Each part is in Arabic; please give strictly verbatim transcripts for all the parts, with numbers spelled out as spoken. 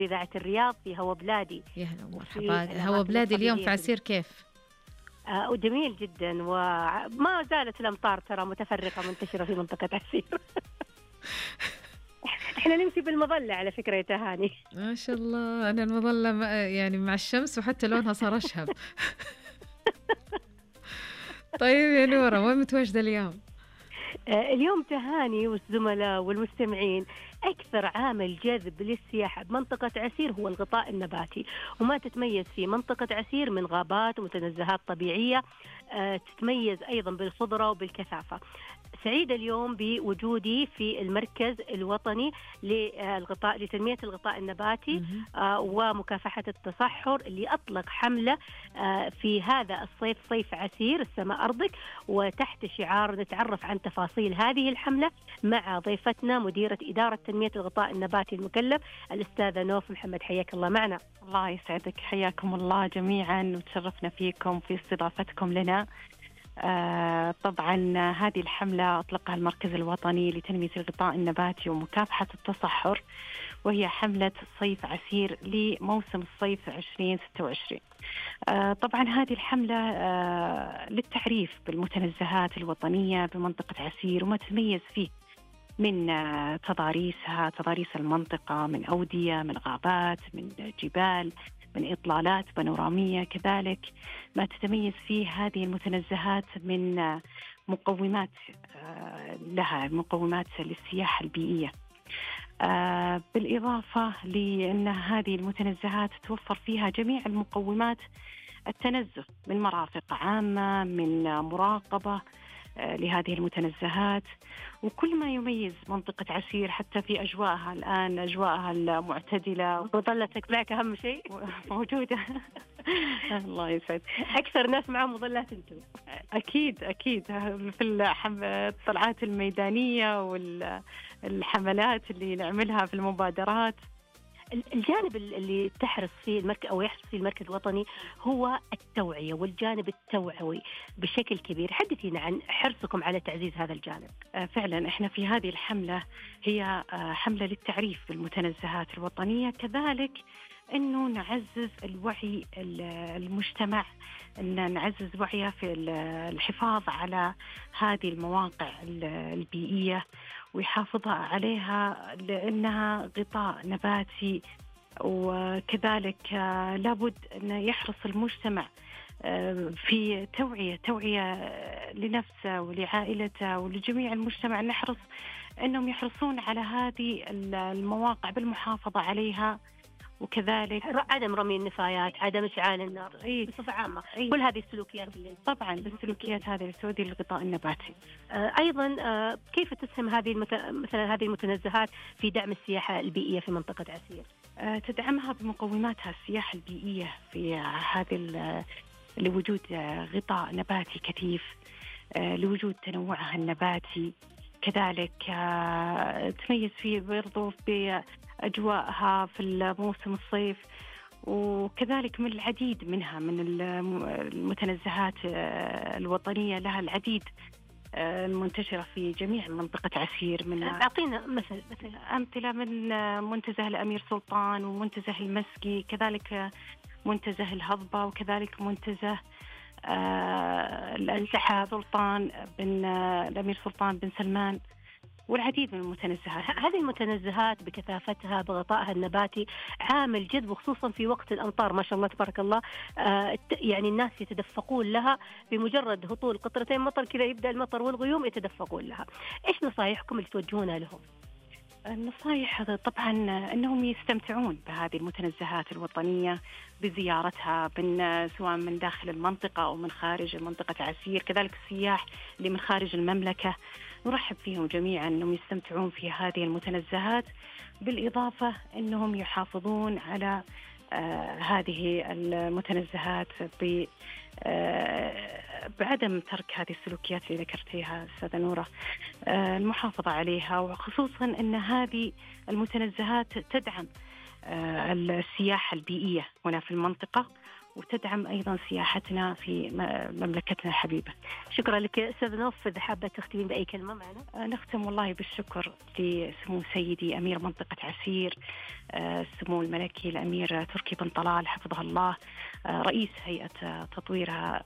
إذاعة الرياض في هوا بلادي. يا هلا وفي ومرحبا. هوا الأماكن بلادي اليوم في الطبيعية في عسير كيف؟ آه، وجميل جدا، وما زالت الأمطار ترى متفرقة منتشرة في منطقة عسير. احنا نمشي بالمظلة على فكرة يا تهاني. ما شاء الله. أنا المظلة م- يعني مع الشمس وحتى لونها صار أشهب. طيب يا نورة، وين متواجدة اليوم؟ آه، اليوم تهاني والزملاء والمستمعين، أكثر عامل جذب للسياحة بمنطقة عسير هو الغطاء النباتي، وما تتميز فيه منطقة عسير من غابات ومتنزهات طبيعية، آه، تتميز أيضا بالخضرة وبالكثافة. سعيدة اليوم بوجودي في المركز الوطني للغطاء لتنمية الغطاء النباتي مهم. آه، ومكافحة التصحر، اللي أطلق حملة آه، في هذا الصيف، صيف عسير السماء أرضك، وتحت شعار نتعرف عن تفاصيل هذه الحملة مع ضيفتنا مديرة إدارة تنمية الغطاء النباتي المكلف الأستاذة نوف محمد. حياك الله معنا. الله يسعدك، حياكم الله جميعا وتشرفنا فيكم في استضافتكم لنا. آه طبعا هذه الحملة أطلقها المركز الوطني لتنمية الغطاء النباتي ومكافحة التصحر، وهي حملة صيف عسير لموسم الصيف عشرين ستة وعشرين. آه طبعا هذه الحملة آه للتعريف بالمتنزهات الوطنية بمنطقة عسير وما تميز فيه من آه تضاريسها، تضاريس المنطقة، من أودية، من غابات، من جبال، من إطلالات بانورامية، كذلك ما تتميز فيه هذه المتنزهات من آه مقومات آه لها، مقومات للسياحة البيئية. آه بالإضافة لأن هذه المتنزهات توفر فيها جميع المقومات التنزه، من مرافق عامة، من مراقبة آه لهذه المتنزهات، وكل ما يميز منطقة عسير حتى في أجواءها الآن، أجواءها المعتدلة. مظلتك معك أهم شيء موجودة. الله يسعد. أكثر ناس معهم مظلات أنتم. أكيد أكيد في الحم- الطلعات الميدانية والحملات اللي نعملها في المبادرات. الجانب اللي تحرص فيه المركز أو يحرص فيه المركز الوطني هو التوعية والجانب التوعوي بشكل كبير. حدثينا عن حرصكم على تعزيز هذا الجانب. آه، فعلا احنا في هذه الحملة هي آه، حملة للتعريف بالمتنزهات الوطنية، كذلك انه نعزز الوعي ال- المجتمع، ان نعزز وعيه في ال- الحفاظ على هذه المواقع ال- البيئية ويحافظها عليها، لأنها غطاء نباتي. وكذلك آه، لابد أن يحرص المجتمع آه، في توعية توعية لنفسه ولعائلته ولجميع المجتمع، نحرص أنهم يحرصون على هذه المواقع بالمحافظة عليها، وكذلك عدم رمي النفايات، عدم إشعال النار، أي بصفة عامة أي كل هذه السلوكيات اللي طبعا بالسلوكيات هذه اللي تؤدي للغطاء النباتي. آه، أيضا آه، كيف تسهم هذه المت... مثلا هذه المتنزهات في دعم السياحة البيئية في منطقة عسير؟ آه، تدعمها بمقوماتها السياحة البيئية في هذه ال- لوجود آه، غطاء نباتي كثيف، آه، لوجود تنوعها النباتي، كذلك آه، تميز فيه برضو بأجواءها في الموسم الصيف، وكذلك من العديد منها من الم- المتنزهات آه، الوطنية، لها العديد آه، المنتشرة في جميع منطقة عسير. من أعطينا مثل مثل أمثلة من آه، منتزه الأمير سلطان ومنتزه المسقي، كذلك آه، منتزه الهضبة، وكذلك منتزه آه، السحاب سلطان بن آه، الأمير سلطان بن سلمان، والعديد من المتنزهات. ه- هذه المتنزهات بكثافتها بغطائها النباتي عامل جذب، خصوصا في وقت الأمطار ما شاء الله تبارك الله. آه، الت- يعني الناس يتدفقون لها بمجرد هطول قطرتين مطر كذا، يبدأ المطر والغيوم يتدفقون لها. إيش نصايحكم اللي توجهونها لهم؟ النصائح طبعا أنهم يستمتعون بهذه المتنزهات الوطنية بزيارتها، من سواء من داخل المنطقة أو من خارج منطقة عسير، كذلك السياح اللي من خارج المملكة نرحب فيهم جميعا أنهم يستمتعون في هذه المتنزهات، بالإضافة أنهم يحافظون على آه هذه المتنزهات ب آه بعدم ترك هذه السلوكيات اللي ذكرتيها أستاذة نورة، آه المحافظة عليها، وخصوصا أن هذه المتنزهات تدعم آه السياحة البيئية هنا في المنطقة، وتدعم أيضا سياحتنا في مملكتنا الحبيبة. شكرا لك أستاذ نوف. إذا حابة تختمين بأي كلمة معنا؟ نختم والله بالشكر لسمو سيدي أمير منطقة عسير سمو الملكي الأمير تركي بن طلال حفظه الله رئيس هيئة تطويرها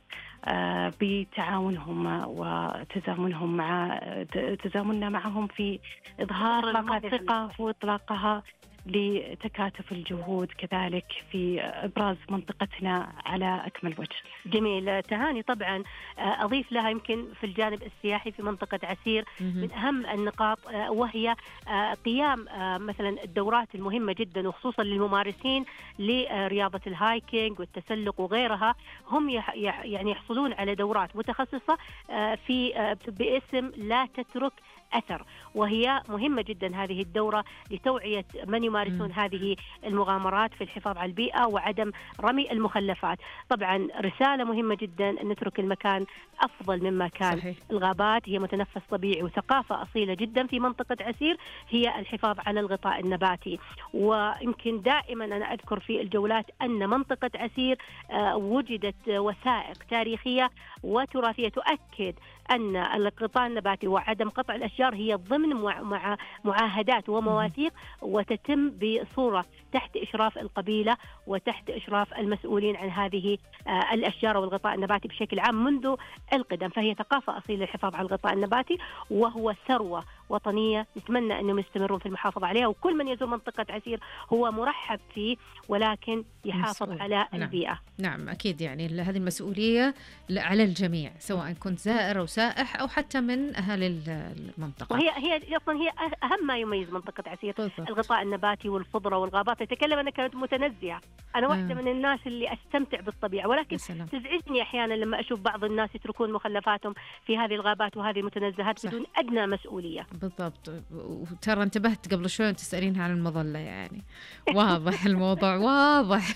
بتعاونهم وتزامنهم مع تزامننا معهم في إظهار الثقة وإطلاقها لتكاتف الجهود كذلك في إبراز منطقتنا على أكمل وجه. جميل. تهاني طبعا أضيف لها يمكن في الجانب السياحي في منطقة عسير من أهم النقاط وهي قيام مثلا الدورات المهمة جدا وخصوصا للممارسين لرياضة الهايكينج والتسلق وغيرها، هم يعني يحصلون على دورات متخصصة في باسم لا تترك أثر، وهي مهمة جدا هذه الدورة لتوعية من يمارسون م. هذه المغامرات في الحفاظ على البيئة وعدم رمي المخلفات. طبعا رسالة مهمة جدا أن نترك المكان أفضل مما كان. صحيح. الغابات هي متنفس طبيعي وثقافة أصيلة جدا في منطقة عسير هي الحفاظ على الغطاء النباتي، ويمكن دائما أنا أذكر في الجولات أن منطقة عسير وجدت وثائق تاريخية وتراثية تؤكد أن الغطاء النباتي وعدم قطع الأشجار هي ضمن مع معاهدات ومواثيق وتتم بصورة تحت إشراف القبيلة وتحت إشراف المسؤولين عن هذه الأشجار والغطاء النباتي بشكل عام منذ القدم. فهي ثقافة أصيلة للحفاظ على الغطاء النباتي وهو ثروة وطنية نتمنى أنهم يستمرون في المحافظة عليها، وكل من يزور منطقة عسير هو مرحب فيه ولكن يحافظ مسؤول. على نعم. البيئة. نعم أكيد، يعني هذه المسؤولية على الجميع سواء كنت زائر أو سائح أو حتى من أهل المنطقة. وهي هي أصلا هي أهم ما يميز منطقة عسير بالضبط. الغطاء النباتي والخضرة والغابات. أتكلم أنا كانت متنزهة، أنا واحدة آه. من الناس اللي أستمتع بالطبيعة، ولكن تزعجني أحيانا لما أشوف بعض الناس يتركون مخلفاتهم في هذه الغابات وهذه المتنزهات صح. بدون أدنى مسؤولية. بالضبط. وترى انتبهت قبل شوي تسألينها عن المظلة، يعني واضح الموضوع واضح.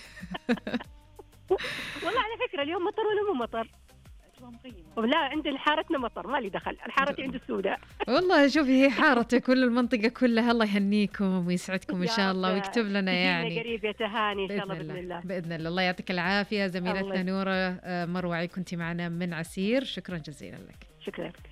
والله على فكرة اليوم مطر ولا مو مطر؟ لا عند حارتنا مطر، ما لي دخل، الحارة عند السوداء. والله شوفي هي حارة كل المنطقة كلها. الله يهنيكم ويسعدكم إن شاء الله ويكتب لنا يعني قريب يا تهاني إن شاء الله بإذن الله. بإذن الله. الله يعطيك العافية زميلتنا نورة مروعي، كنتي معنا من عسير، شكرا جزيلا لك. شكرا.